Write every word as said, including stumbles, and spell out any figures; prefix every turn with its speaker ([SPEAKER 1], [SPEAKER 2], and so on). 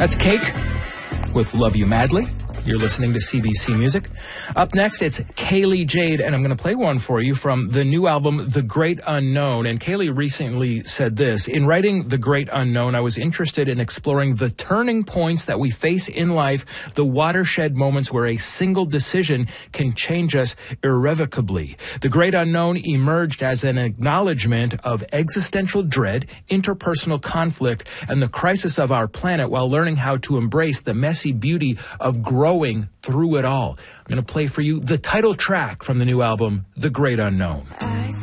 [SPEAKER 1] That's Cake with Love You Madly. You're listening to C B C Music. Up next, it's Kaylee Jade, and I'm going to play one for you from the new album, The Great Unknown. And Kaylee recently said this: in writing The Great Unknown, I was interested in exploring the turning points that we face in life, the watershed moments where a single decision can change us irrevocably. The Great Unknown emerged as an acknowledgement of existential dread, interpersonal conflict, and the crisis of our planet, while learning how to embrace the messy beauty of growth through it all. I'm going to play for you the title track from the new album, The Great Unknown.